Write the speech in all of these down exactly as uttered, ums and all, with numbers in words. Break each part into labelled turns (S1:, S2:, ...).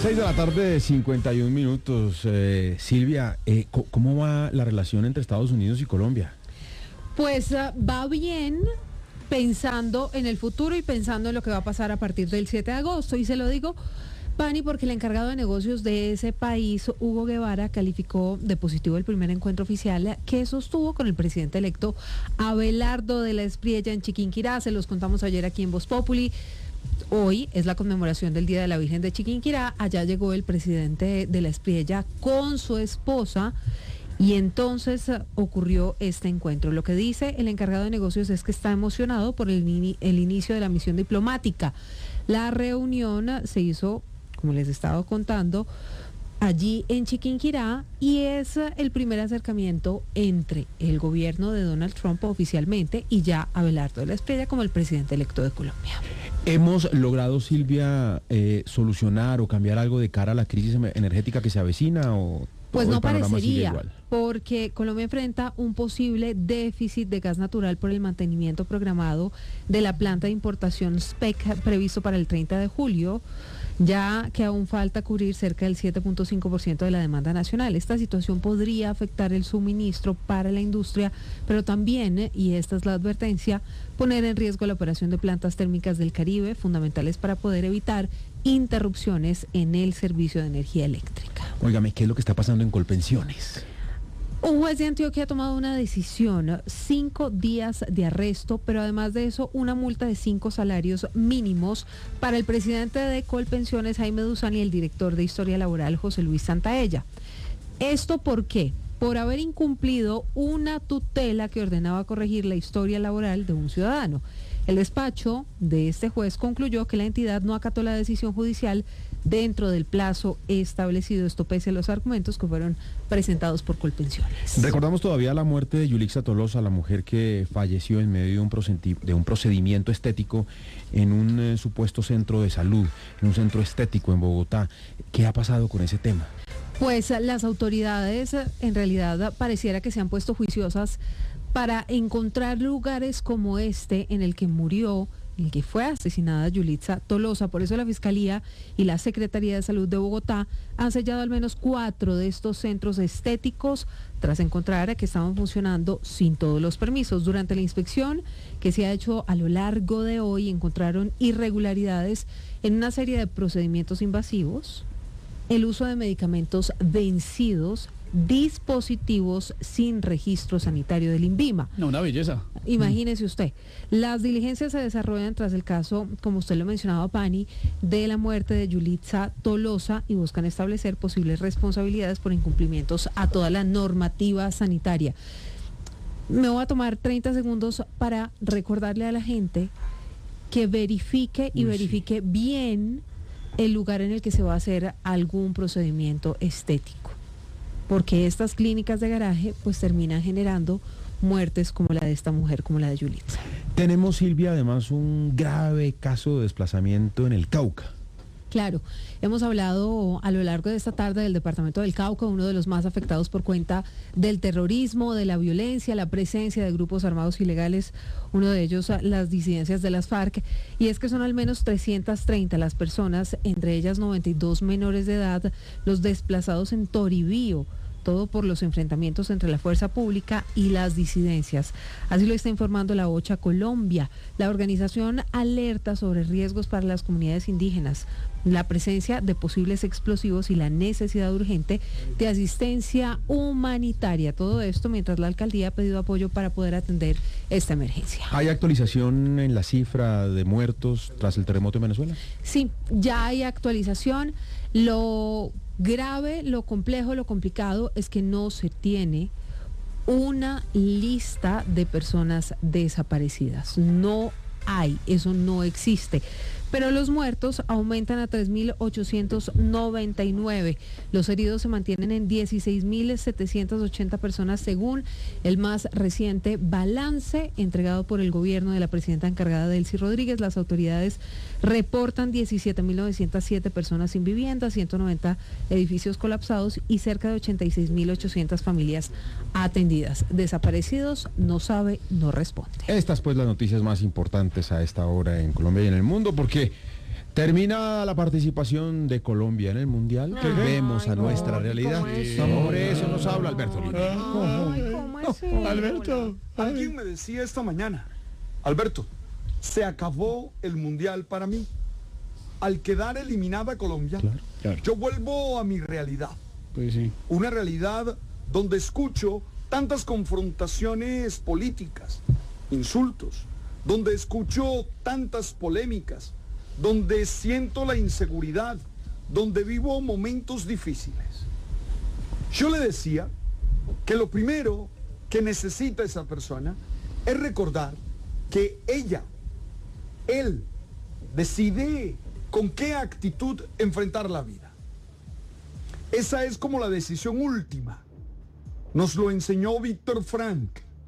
S1: seis de la tarde, cincuenta y un minutos. Eh, Silvia, eh, ¿cómo va la relación entre Estados Unidos y Colombia?
S2: Pues uh, va bien, pensando en el futuro y pensando en lo que va a pasar a partir del siete de agosto. Y se lo digo, Pani, porque el encargado de negocios de ese país, Hugo Guevara, calificó de positivo el primer encuentro oficial que sostuvo con el presidente electo Abelardo de la Espriella en Chiquinquirá. Se los contamos ayer aquí en Voz Populi. Hoy es la conmemoración del Día de la Virgen de Chiquinquirá. Allá llegó el presidente de la Espriella con su esposa y entonces uh, ocurrió este encuentro. Lo que dice el encargado de negocios es que está emocionado por el, ini- el inicio de la misión diplomática. La reunión uh, se hizo, como les estaba contando, allí en Chiquinquirá y es uh, el primer acercamiento entre el gobierno de Donald Trump oficialmente y ya Abelardo de la Espriella como el presidente electo de Colombia.
S1: ¿Hemos logrado, Silvia, eh, solucionar o cambiar algo de cara a la crisis energética que se avecina o
S2: Pues
S1: todo
S2: no
S1: el panorama sigue
S2: parecería,
S1: igual?
S2: porque Colombia enfrenta un posible déficit de gas natural por el mantenimiento programado de la planta de importación S P E C previsto para el treinta de julio, ya que aún falta cubrir cerca del siete punto cinco por ciento de la demanda nacional. Esta situación podría afectar el suministro para la industria, pero también, y esta es la advertencia, poner en riesgo la operación de plantas térmicas del Caribe, fundamentales para poder evitar interrupciones en el servicio de energía eléctrica.
S1: Óigame, ¿qué es lo que está pasando en Colpensiones?
S2: Un juez de Antioquia ha tomado una decisión, cinco días de arresto, pero además de eso, una multa de cinco salarios mínimos para el presidente de Colpensiones, Jaime Duzán, y el director de Historia Laboral, José Luis Santaella. ¿Esto por qué? Por haber incumplido una tutela que ordenaba corregir la historia laboral de un ciudadano. El despacho de este juez concluyó que la entidad no acató la decisión judicial dentro del plazo establecido, esto pese a los argumentos que fueron presentados por Colpensiones.
S1: Recordamos todavía la muerte de Yulixa Tolosa, la mujer que falleció en medio de un, procedi- de un procedimiento estético en un eh, supuesto centro de salud, en un centro estético en Bogotá. ¿Qué ha pasado con ese tema?
S2: Pues las autoridades en realidad pareciera que se han puesto juiciosas para encontrar lugares como este en el que murió, en el que fue asesinada Yulixa Tolosa. Por eso la Fiscalía y la Secretaría de Salud de Bogotá han sellado al menos cuatro de estos centros estéticos tras encontrar que estaban funcionando sin todos los permisos. Durante la inspección que se ha hecho a lo largo de hoy encontraron irregularidades en una serie de procedimientos invasivos, el uso de medicamentos vencidos, dispositivos sin registro sanitario del INVIMA.
S3: No, una belleza.
S2: Imagínese usted. Las diligencias se desarrollan tras el caso, como usted lo mencionaba, Pani, de la muerte de Yulixa Tolosa y buscan establecer posibles responsabilidades por incumplimientos a toda la normativa sanitaria. Me voy a tomar treinta segundos para recordarle a la gente que verifique y
S1: Uy,
S2: verifique sí. bien el lugar en el que se va a hacer algún procedimiento estético, porque estas clínicas de garaje pues terminan generando muertes como la de esta mujer, como la de Yulixa.
S1: Tenemos, Silvia, además un grave caso de desplazamiento en el Cauca.
S2: Claro, hemos hablado a lo largo de esta tarde del departamento del Cauca, uno de los más afectados por cuenta del terrorismo, de la violencia, la presencia de grupos armados ilegales, uno de ellos las disidencias de las FARC, y es que son al menos trescientas treinta las personas, entre ellas noventa y dos menores de edad, los desplazados en Toribío, todo por los enfrentamientos entre la fuerza pública y las disidencias. Así lo está informando la OCHA Colombia. La organización alerta sobre riesgos para las comunidades indígenas, la presencia de posibles explosivos y la necesidad urgente de asistencia humanitaria. Todo esto mientras la alcaldía ha pedido apoyo para poder atender esta emergencia.
S1: ¿Hay actualización en la cifra de muertos tras el terremoto en Venezuela?
S2: Sí, ya hay actualización. Lo grave, lo complejo, lo complicado es que no se tiene una lista de personas desaparecidas. No hay, eso no existe. Pero los muertos aumentan a tres mil ochocientos noventa y nueve. Los heridos se mantienen en dieciséis mil setecientas ochenta personas según el más reciente balance entregado por el gobierno de la presidenta encargada Delcy Rodríguez. Las autoridades reportan diecisiete mil novecientas siete personas sin vivienda, ciento noventa edificios colapsados y cerca de ochenta y seis mil ochocientas familias atendidas. Desaparecidos, no sabe, no responde.
S1: Estas pues las noticias más importantes a esta hora en Colombia y en el mundo, porque Termina la participación de Colombia en el Mundial.
S2: Ay,
S1: Vemos a
S2: no,
S1: nuestra realidad.
S2: ¿cómo es
S1: Sobre
S2: eso?
S1: eso nos habla Alberto Linero.
S2: Ay, ¿cómo es eso?
S3: Alberto, alguien me decía esta mañana, Alberto, se acabó el Mundial para mí. Al quedar eliminada Colombia,
S1: Claro,
S4: claro.
S3: yo vuelvo a mi realidad.
S4: Pues sí.
S3: Una realidad donde escucho tantas confrontaciones políticas, insultos, donde escucho tantas polémicas, donde siento la inseguridad, donde vivo momentos difíciles. Yo le decía que lo primero que necesita esa persona es recordar que ella, él, decide con qué actitud enfrentar la vida. Esa es como la decisión última. Nos lo enseñó Víctor Frank.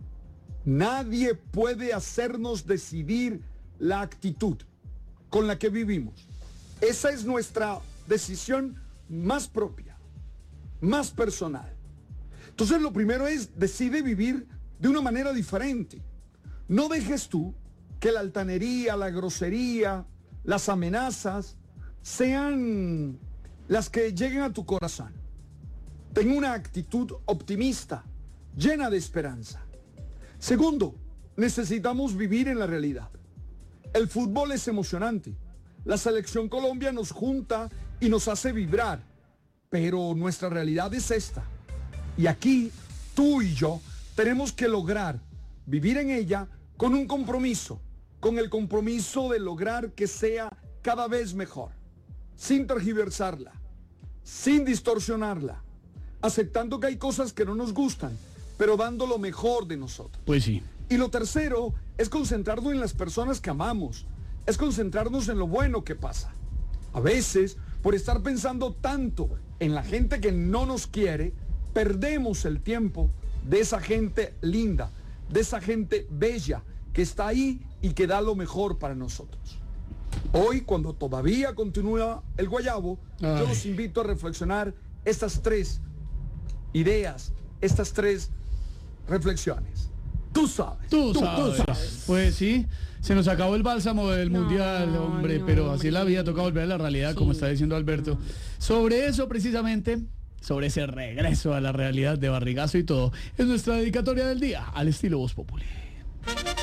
S3: Nadie puede hacernos decidir la actitud con la que vivimos. Esa es nuestra decisión más propia, más personal. Entonces lo primero es, decide vivir de una manera diferente. No dejes tú que la altanería, la grosería, las amenazas sean las que lleguen a tu corazón. Ten una actitud optimista, llena de esperanza. Segundo, necesitamos vivir en la realidad. El fútbol es emocionante. La selección Colombia nos junta y nos hace vibrar. Pero nuestra realidad es esta. Y aquí, tú y yo, tenemos que lograr vivir en ella con un compromiso. Con el compromiso de lograr que sea cada vez mejor. Sin tergiversarla. Sin distorsionarla. Aceptando que hay cosas que no nos gustan, pero dando lo mejor de nosotros.
S4: Pues sí.
S3: Y lo tercero es concentrarnos en las personas que amamos, es concentrarnos en lo bueno que pasa. A veces, por estar pensando tanto en la gente que no nos quiere, perdemos el tiempo de esa gente linda, de esa gente bella que está ahí y que da lo mejor para nosotros. Hoy, cuando todavía continúa el guayabo,
S4: Ay.
S3: yo los invito a reflexionar estas tres ideas, estas tres reflexiones. Tú sabes.
S4: Tú,
S3: tú
S4: sabes.
S3: sabes.
S4: Pues sí, se nos acabó el bálsamo del
S2: No,
S4: Mundial, hombre,
S2: no,
S4: pero así
S2: hombre.
S4: la vida, toca volver a la realidad,
S2: Sí.
S4: como está diciendo Alberto. Sobre eso precisamente, sobre ese regreso a la realidad de barrigazo y todo, es nuestra dedicatoria del día, al estilo Voz Populi.